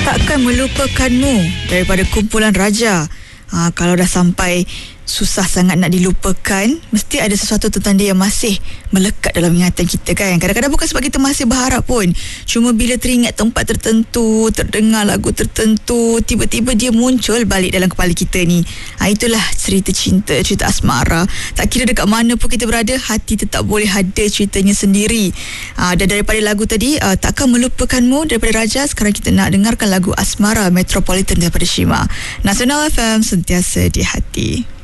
Takkan melupakanmu daripada kumpulan Raja. Kalau dah sampai susah sangat nak dilupakan, mesti ada sesuatu tentang dia yang masih melekat dalam ingatan kita kan. Kadang-kadang bukan sebab kita masih berharap pun, cuma bila teringat tempat tertentu, terdengar lagu tertentu, tiba-tiba dia muncul balik dalam kepala kita ni. Itulah cerita cinta, cerita asmara. Tak kira dekat mana pun kita berada, hati tetap boleh ada ceritanya sendiri. Dan daripada lagu tadi, Takkan Melupakanmu daripada Raja, sekarang kita nak dengarkan lagu Asmara Metropolitan daripada Shima. Nasional FM, sentiasa di hati.